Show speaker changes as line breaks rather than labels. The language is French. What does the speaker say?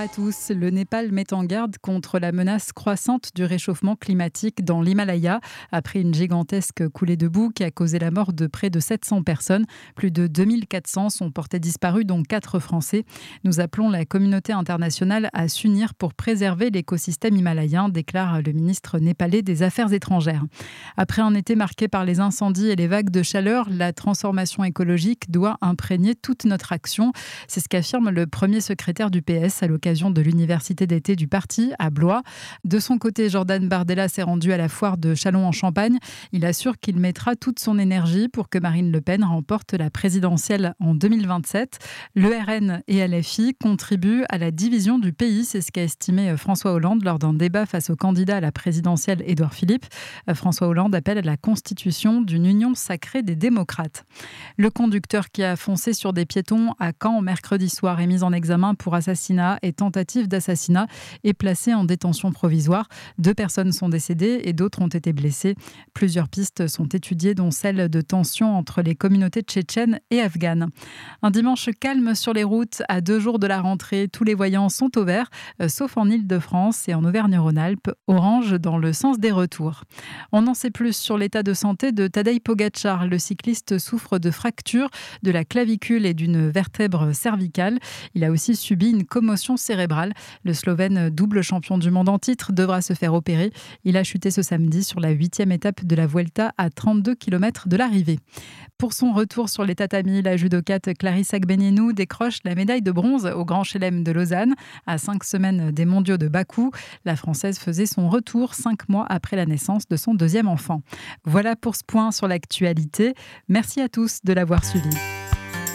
à tous. Le Népal met en garde contre la menace croissante du réchauffement climatique dans l'Himalaya après une gigantesque coulée de boue qui a causé la mort de près de 700 personnes. Plus de 2400 sont portés disparus, dont 4 Français. Nous appelons la communauté internationale à s'unir pour préserver l'écosystème himalayen, déclare le ministre népalais des Affaires étrangères. Après un été marqué par les incendies et les vagues de chaleur, la transformation écologique doit imprégner toute notre action. C'est ce qu'affirme le premier secrétaire du PS à l'occasion de l'université d'été du parti à Blois. De son côté, Jordan Bardella s'est rendu à la foire de Châlons en Champagne. Il assure qu'il mettra toute son énergie pour que Marine Le Pen remporte la présidentielle en 2027. Le RN et LFI contribuent à la division du pays, c'est ce qu'a estimé François Hollande lors d'un débat face au candidat à la présidentielle Édouard Philippe. François Hollande appelle à la constitution d'une union sacrée des démocrates. Le conducteur qui a foncé sur des piétons à Caen mercredi soir est mis en examen pour assassinat et tentative d'assassinat et placé en détention provisoire. 2 personnes sont décédées et d'autres ont été blessées. Plusieurs pistes sont étudiées, dont celle de tensions entre les communautés tchétchènes et afghanes. Un dimanche calme sur les routes. À 2 jours de la rentrée, tous les voyants sont au vert, sauf en Île-de-France et en Auvergne-Rhône-Alpes, orange dans le sens des retours. On en sait plus sur l'état de santé de Tadej Pogačar. Le cycliste souffre de fractures de la clavicule et d'une vertèbre cervicale. Il a aussi subi une commotion cérébrale. Le Slovène, double champion du monde en titre, devra se faire opérer. Il a chuté ce samedi sur la 8e étape de la Vuelta à 32 km de l'arrivée. Pour son retour sur les tatamis, la judokate Clarisse Agbenienou décroche la médaille de bronze au Grand Chelem de Lausanne. À 5 semaines des mondiaux de Bakou, la Française faisait son retour 5 mois après la naissance de son 2e enfant. Voilà pour ce point sur l'actualité. Merci à tous de l'avoir suivi.